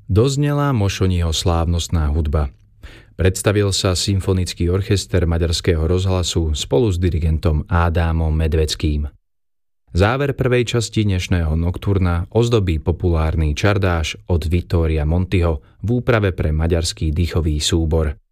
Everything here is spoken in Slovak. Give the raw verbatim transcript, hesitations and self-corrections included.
Doznela Mošoniho slávnostná hudba. Predstavil sa symfonický orchester Maďarského rozhlasu spolu s dirigentom Ádámom Medveckým. Záver prvej časti dnešného nokturna ozdobí populárny čardáš od Vittoria Montiho v úprave pre maďarský dýchový súbor.